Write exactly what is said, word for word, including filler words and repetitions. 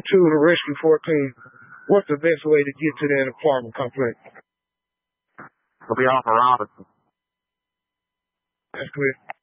two to Rescue fourteen. What's the best way to get to that apartment complex? It'll be off of Robinson. That's clear.